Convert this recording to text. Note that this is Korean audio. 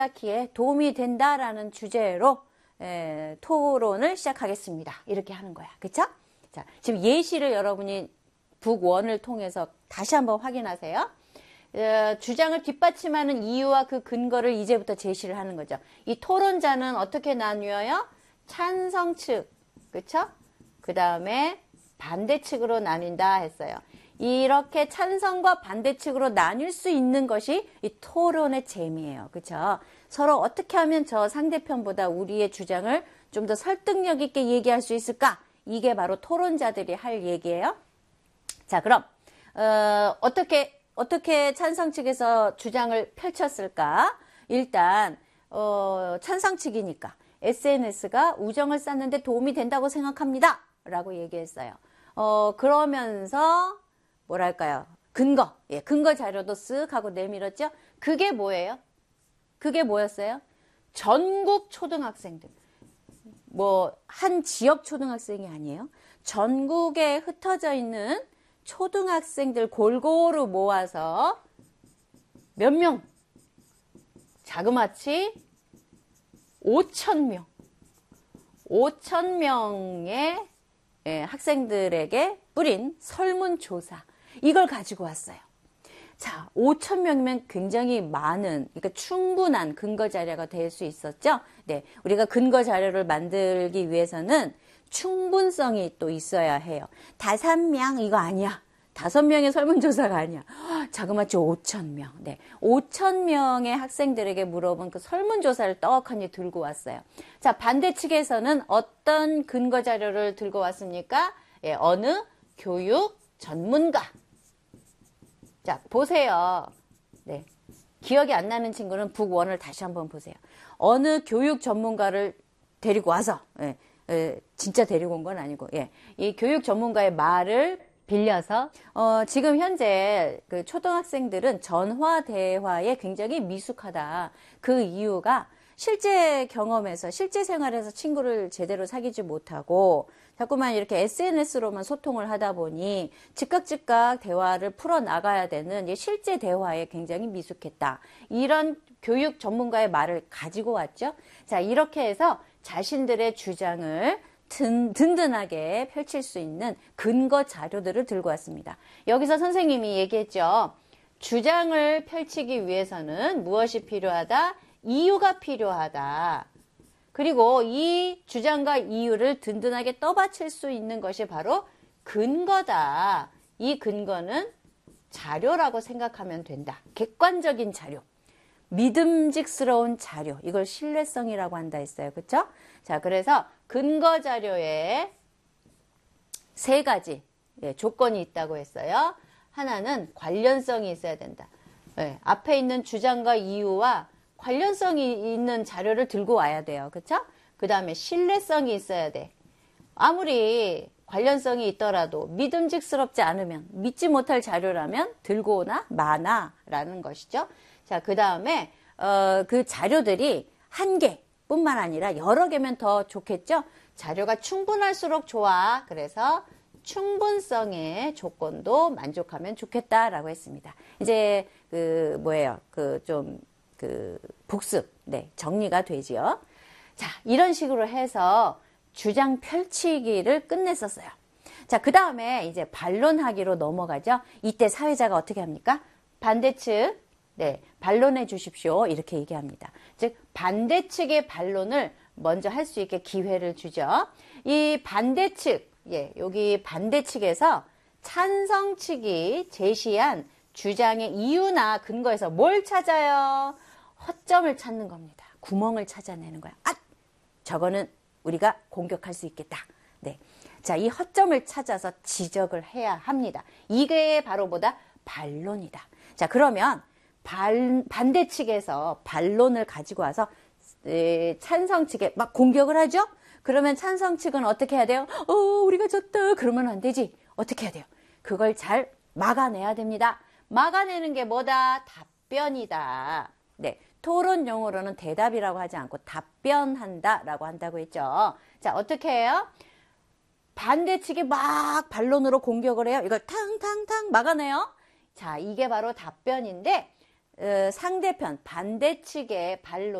키에 도움이 된다라는 주제로 토론을 시작하겠습니다. 이렇게 하는 거야. 그쵸? 자, 지금 예시를 여러분이 북 1을 통해서 다시 한번 확인하세요. 주장을 뒷받침하는 이유와 그 근거를 이제부터 제시를 하는 거죠. 이 토론자는 어떻게 나뉘어요? 찬성 측, 그쵸? 그 다음에 반대 측으로 나뉜다 했어요. 이렇게 찬성과 반대 측으로 나뉠 수 있는 것이 이 토론의 재미예요. 그쵸? 서로 어떻게 하면 저 상대편보다 우리의 주장을 좀 더 설득력 있게 얘기할 수 있을까? 이게 바로 토론자들이 할 얘기예요. 자, 그럼 어떻게 찬성 측에서 주장을 펼쳤을까? 일단 찬성 측이니까 SNS가 우정을 쌓는데 도움이 된다고 생각합니다. 라고 얘기했어요. 그러면서 뭐랄까요? 근거 자료도 쓱 하고 내밀었죠? 그게 뭐예요? 그게 뭐였어요? 전국 초등학생들. 한 지역 초등학생이 아니에요. 전국에 흩어져 있는 초등학생들 골고루 모아서 몇 명? 자그마치 5,000명의 학생들에게 뿌린 설문조사. 이걸 가지고 왔어요. 자, 5,000명이면 굉장히 많은, 그러니까 충분한 근거 자료가 될 수 있었죠. 네, 우리가 근거 자료를 만들기 위해서는 충분성이 또 있어야 해요. 5명 이거 아니야. 5명의 설문조사가 아니야. 자그마치 5,000명. 네, 5,000명의 학생들에게 물어본 그 설문조사를 떡하니 들고 왔어요. 자, 반대 측에서는 어떤 근거 자료를 들고 왔습니까? 어느 교육 전문가. 자, 보세요. 네, 기억이 안 나는 친구는 북 1을 다시 한번 보세요. 어느 교육 전문가를 데리고 와서, 진짜 데리고 온 건 아니고, 이 교육 전문가의 말을 빌려서, 지금 현재 그 초등학생들은 전화 대화에 굉장히 미숙하다. 그 이유가 실제 경험에서, 실제 생활에서 친구를 제대로 사귀지 못하고, 자꾸만 이렇게 SNS로만 소통을 하다 보니 즉각 대화를 풀어나가야 되는 실제 대화에 굉장히 미숙했다. 이런 교육 전문가의 말을 가지고 왔죠. 자, 이렇게 해서 자신들의 주장을 든든하게 펼칠 수 있는 근거 자료들을 들고 왔습니다. 여기서 선생님이 얘기했죠. 주장을 펼치기 위해서는 무엇이 필요하다? 이유가 필요하다. 그리고 이 주장과 이유를 든든하게 떠받칠 수 있는 것이 바로 근거다. 이 근거는 자료라고 생각하면 된다. 객관적인 자료. 믿음직스러운 자료. 이걸 신뢰성이라고 한다 했어요. 그렇죠? 자, 그래서 근거 자료에 3가지 조건이 있다고 했어요. 하나는 관련성이 있어야 된다. 앞에 있는 주장과 이유와 관련성이 있는 자료를 들고 와야 돼요. 그쵸? 그 다음에 신뢰성이 있어야 돼. 아무리 관련성이 있더라도 믿음직스럽지 않으면, 믿지 못할 자료라면 들고 오나 마나 라는 것이죠. 자, 그 다음에 그 자료들이 한 개뿐만 아니라 여러 개면 더 좋겠죠. 자료가 충분할수록 좋아. 그래서 충분성의 조건도 만족하면 좋겠다라고 했습니다. 이제 복습, 정리가 되지요. 자, 이런 식으로 해서 주장 펼치기를 끝냈었어요. 자, 그 다음에 이제 반론하기로 넘어가죠. 이때 사회자가 어떻게 합니까? 반대측, 반론해 주십시오. 이렇게 얘기합니다. 즉, 반대측의 반론을 먼저 할 수 있게 기회를 주죠. 이 반대측, 여기 반대측에서 찬성 측이 제시한 주장의 이유나 근거에서 뭘 찾아요? 허점을 찾는 겁니다. 구멍을 찾아내는 거야. 저거는 우리가 공격할 수 있겠다. 자, 이 허점을 찾아서 지적을 해야 합니다. 이게 바로 반론이다. 자, 그러면 반대 측에서 반론을 가지고 와서 찬성 측에 막 공격을 하죠? 그러면 찬성 측은 어떻게 해야 돼요? 우리가 졌다. 그러면 안 되지. 어떻게 해야 돼요? 그걸 잘 막아내야 됩니다. 막아내는 게 뭐다? 답변이다. 토론 용어로는 대답이라고 하지 않고 답변한다라고 한다고 했죠. 자, 어떻게 해요? 반대 측이 막 반론으로 공격을 해요. 이걸 탕탕탕 막아내요. 자, 이게 바로 답변인데 상대편 반대측의 발로